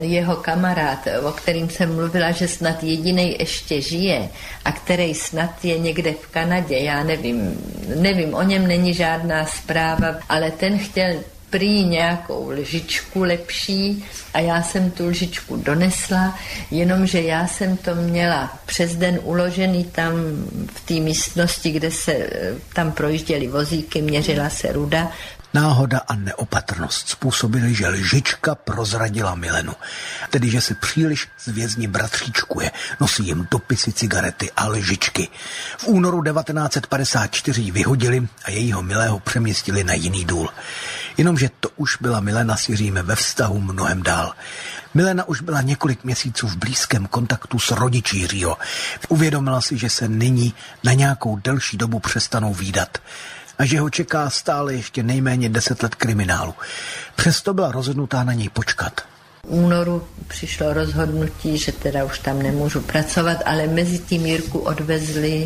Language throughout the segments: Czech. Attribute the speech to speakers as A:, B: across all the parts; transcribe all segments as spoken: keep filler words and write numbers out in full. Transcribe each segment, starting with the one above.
A: Jeho kamarád, o kterým jsem mluvila, že snad jedinej ještě žije a který snad je někde v Kanadě, já nevím, nevím, o něm není žádná zpráva, ale ten chtěl prý nějakou lžičku lepší a já jsem tu lžičku donesla, jenomže já jsem to měla přes den uložený tam v té místnosti, kde se tam projížděly vozíky, měřila se ruda.
B: Náhoda a neopatrnost způsobily, že lžička prozradila Milenu. Tedy, že si příliš z vězni bratříčkuje, nosí jim dopisy, cigarety a lžičky. V únoru devatenáct set padesát čtyři ji vyhodili a jejího milého přemístili na jiný důl. Jenomže to už byla Milena s Jiřím ve vztahu mnohem dál. Milena už byla několik měsíců v blízkém kontaktu s rodiči Jiřího. Uvědomila si, že se nyní na nějakou delší dobu přestanou vídat a že ho čeká stále ještě nejméně deset let kriminálu. Přesto byla rozhodnutá na něj počkat.
A: V únoru přišlo rozhodnutí, že teda už tam nemůžu pracovat, ale mezi tím Jirku odvezli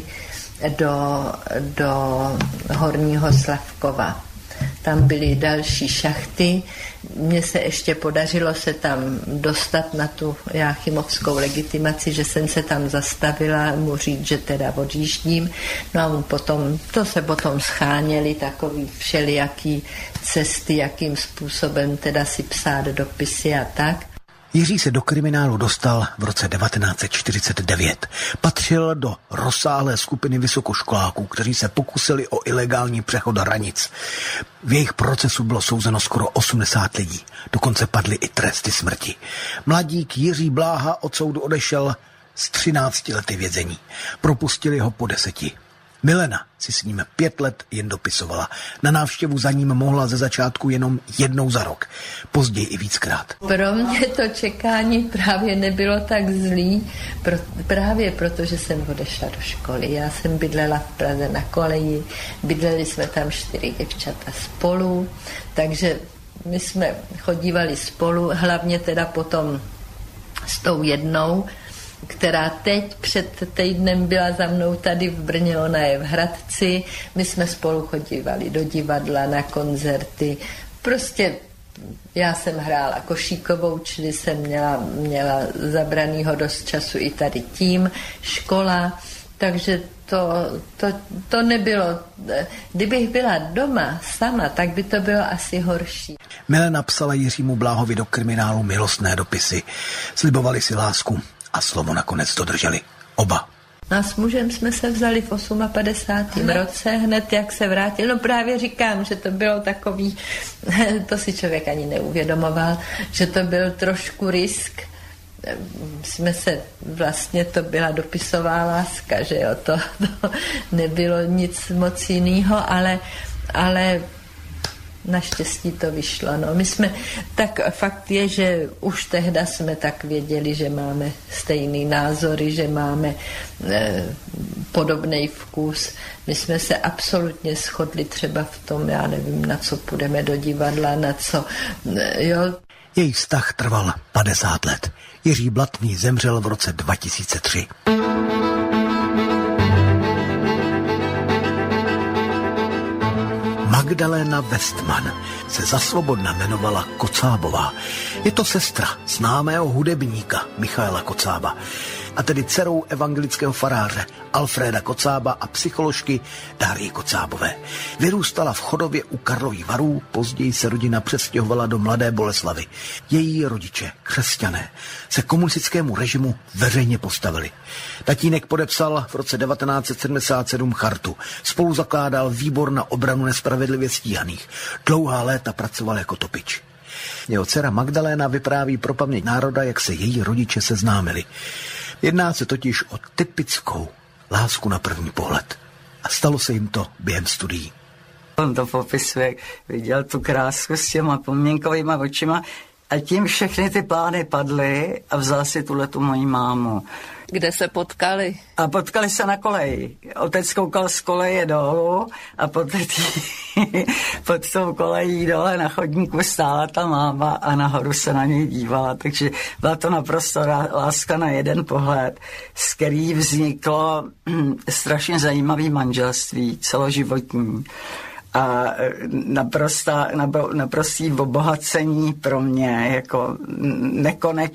A: do, do Horního Slavkova. Tam byly další šachty. Mně se ještě podařilo se tam dostat na tu jáchymovskou legitimaci, že jsem se tam zastavila, mu říct, že teda odjíždím. No a potom, to se potom scháněly takový všelijaký cesty, jakým způsobem teda si psát dopisy a tak.
B: Jiří se do kriminálu dostal v roce devatenáct set čtyřicet devět. Patřil do rozsáhlé skupiny vysokoškoláků, kteří se pokusili o ilegální přechod hranic. V jejich procesu bylo souzeno skoro osmdesát lidí. Dokonce padly i tresty smrti. Mladík Jiří Bláha od soudu odešel z třinácti lety vězení. Propustili ho po deseti. Milena si s ním pět let jen dopisovala. Na návštěvu za ním mohla ze začátku jenom jednou za rok. Později i víckrát.
A: Pro mě to čekání právě nebylo tak zlý, pro, právě proto, že jsem odešla do školy. Já jsem bydlela v Praze na koleji, bydleli jsme tam čtyři děvčata spolu, takže my jsme chodívali spolu, hlavně teda potom s tou jednou, která teď před týdnem byla za mnou tady v Brně, ona je v Hradci. My jsme spolu chodívali do divadla, na koncerty. Prostě já jsem hrála košíkovou, čili jsem měla, měla zabranýho dost času i tady tím, škola, takže to, to, to nebylo. Kdybych byla doma sama, tak by to bylo asi horší.
B: Milena psala Jiřímu Bláhovi do kriminálu milostné dopisy. Slibovali si lásku. A slovo nakonec dodrželi. Oba.
A: A s mužem jsme se vzali v padesátém osmém roce, hned jak se vrátil. No právě říkám, že to bylo takový, to si člověk ani neuvědomoval, že to byl trošku risk. Jsme se, vlastně to byla dopisová láska, že jo, to, to nebylo nic moc jinýho, ale, ale naštěstí to vyšlo. No. My jsme, tak fakt je, že už tehda jsme tak věděli, že máme stejný názory, že máme e, podobný vkus. My jsme se absolutně shodli třeba v tom, já nevím, na co půjdeme do divadla, na co, e, jo.
B: Jejich vztah trval padesát let. Jiří Blatný zemřel v roce dva tisíce tři. Magdaléna Westman se za svobodna jmenovala Kocábová. Je to sestra známého hudebníka Michaela Kocába, a tedy dcerou evangelického faráře Alfréda Kocába a psycholožky Dárii Kocábové. Vyrůstala v Chodově u Karlových Varů, později se rodina přestěhovala do Mladé Boleslavi. Její rodiče, křesťané, se komunistickému režimu veřejně postavili. Tatínek podepsal v roce devatenáct set sedmdesát sedm chartu. Spolu zakládal výbor na obranu nespravedlivě stíhaných. Dlouhá léta pracoval jako topič. Jeho dcera Magdaléna vypráví pro paměť národa, jak se její rodiče seznámili. Jedná se totiž o typickou lásku na první pohled. A stalo se jim to během studií.
C: On to popisuje, viděl tu krásku s těma pomínkovýma očima a tím všechny ty plány padly a vzal si tuhletu moji mámu.
A: Kde se potkali?
C: A potkali se na koleji. Otec koukal z koleje dolů a pod, tý, pod tou kolejí dole na chodníku stála ta máma a nahoru se na něj dívala. Takže byla to naprosto láska na jeden pohled, z který vzniklo strašně zajímavé manželství, celoživotní. a naprosta, naprostý obohacení pro mě, jako nekonečné